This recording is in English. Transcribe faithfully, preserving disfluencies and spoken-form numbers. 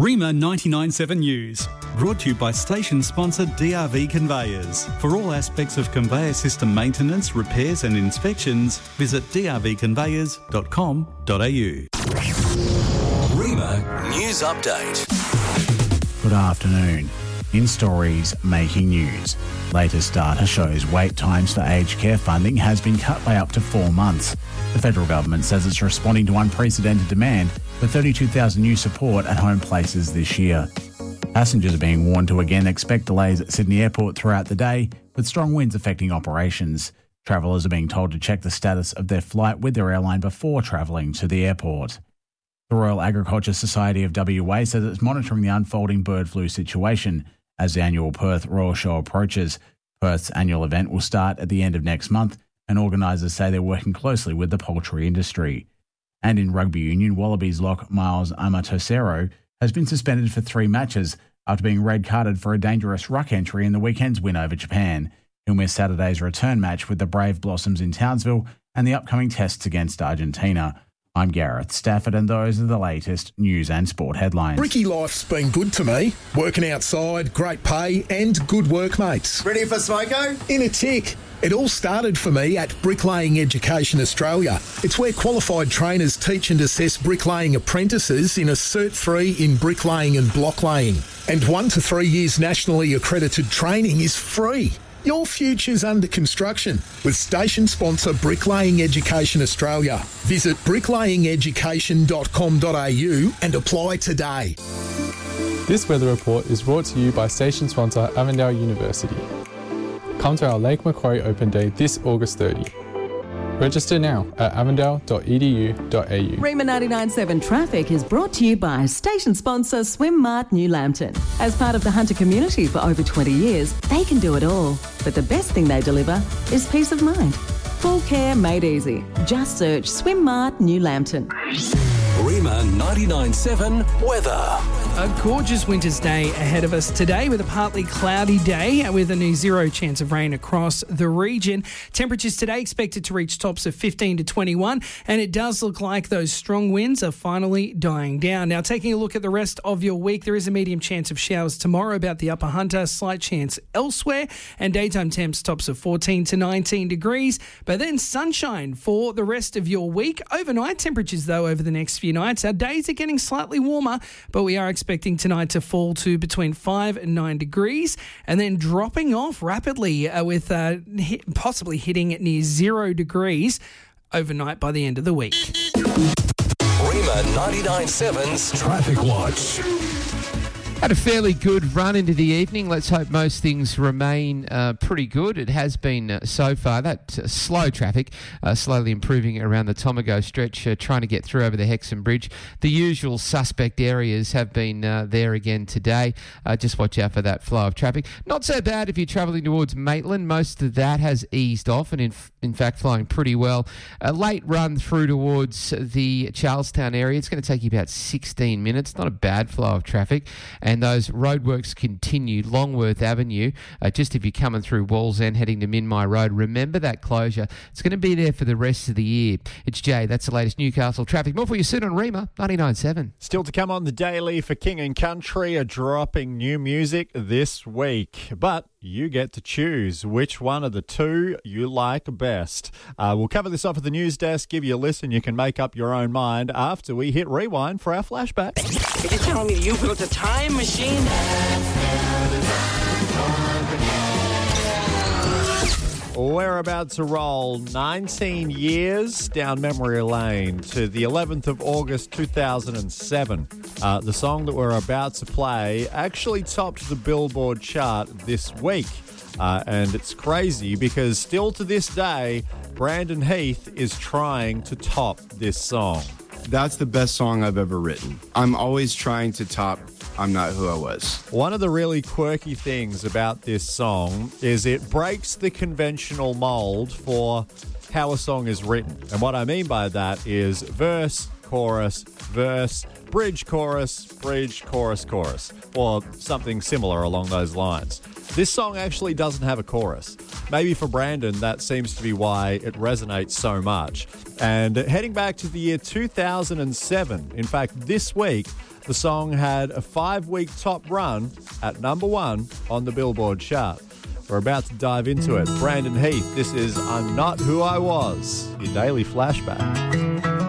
Rima ninety-nine point seven News, brought to you by station sponsor D R V Conveyors. For all aspects of conveyor system maintenance, repairs and inspections, visit d r v conveyors dot com dot a u. Rima News Update. Good afternoon. In stories making news, latest data shows wait times for aged care funding has been cut by up to four months. The federal government says it's responding to unprecedented demand for thirty-two thousand new support at home places this year. Passengers are being warned to again expect delays at Sydney Airport throughout the day, with strong winds affecting operations. Travellers are being told to check the status of their flight with their airline before travelling to the airport. The Royal Agriculture Society of W A says it's monitoring the unfolding bird flu situation as the annual Perth Royal Show approaches. Perth's annual event will start at the end of next month, and organisers say they're working closely with the poultry industry. And in rugby union, Wallabies lock Miles Amatosero has been suspended for three matches after being red-carded for a dangerous ruck entry in the weekend's win over Japan. He'll miss Saturday's return match with the Brave Blossoms in Townsville and the upcoming tests against Argentina. I'm Gareth Stafford, and those are the latest news and sport headlines. Bricky life's been good to me. Working outside, great pay and good workmates. Ready for smoko? In a tick. It all started for me at Bricklaying Education Australia. It's where qualified trainers teach and assess bricklaying apprentices in a Cert three in bricklaying and blocklaying. And one to three years nationally accredited training is free. Your future's under construction with station sponsor Bricklaying Education Australia. Visit bricklaying education dot com dot a u and apply today. This weather report is brought to you by station sponsor Avondale University. Come to our Lake Macquarie Open Day this August thirtieth. Register now at avondale dot e d u dot a u. Rima ninety-nine point seven Traffic is brought to you by station sponsor Swim Mart New Lambton. As part of the Hunter community for over twenty years, they can do it all. But the best thing they deliver is peace of mind. Full care made easy. Just search Swim Mart New Lambton. Rima ninety-nine point seven Weather. A gorgeous winter's day ahead of us today with a partly cloudy day with a near zero chance of rain across the region. Temperatures today expected to reach tops of fifteen to twenty-one, and it does look like those strong winds are finally dying down. Now, taking a look at the rest of your week, there is a medium chance of showers tomorrow about the Upper Hunter, slight chance elsewhere, and daytime temps tops of fourteen to nineteen degrees, but then sunshine for the rest of your week. Overnight temperatures, though, over the next few nights, our days are getting slightly warmer, but we are expecting tonight to fall to between five and nine degrees and then dropping off rapidly uh, with uh, hit, possibly hitting near zero degrees overnight by the end of the week. Rima ninety-nine point seven's Traffic Watch. Had a fairly good run into the evening. Let's hope most things remain uh, pretty good. It has been uh, so far. That uh, slow traffic uh, slowly improving around the Tomago stretch, uh, trying to get through over the Hexham Bridge. The usual suspect areas have been uh, there again today. Uh, just watch out for that flow of traffic. Not so bad if you're travelling towards Maitland. Most of that has eased off and in, f- in fact flowing pretty well. A late run through towards the Charlestown area. It's going to take you about sixteen minutes. Not a bad flow of traffic. And And those roadworks continue. Longworth Avenue, uh, just if you're coming through Wallsend heading to Minmi Road, remember that closure. It's going to be there for the rest of the year. It's Jay. That's the latest Newcastle traffic. More for you soon on Rima ninety-nine point seven. Still to come on the Daily for King and Country, are dropping new music this week. But you get to choose which one of the two you like best. Uh, we'll cover this off at the news desk, give you a listen. You can make up your own mind after we hit rewind for our flashback. Are you telling me you built a time machine? We're about to roll nineteen years down memory lane to the eleventh of August two thousand seven. Uh, the song that we're about to play actually topped the Billboard chart this week. Uh, and it's crazy because still to this day, Brandon Heath is trying to top this song. That's the best song I've ever written. I'm always trying to top I'm Not Who I Was. One of the really quirky things about this song is it breaks the conventional mold for how a song is written. And what I mean by that is verse, chorus, verse, bridge, chorus, bridge, chorus, chorus, or something similar along those lines. This song actually doesn't have a chorus. maybe for Brandon, that seems to be why it resonates so much. And heading back to the year two thousand seven, in fact, this week, the song had a five-week top run at number one on the Billboard chart. We're about to dive into it. Brandon Heath, this is I'm Not Who I Was, your daily flashback.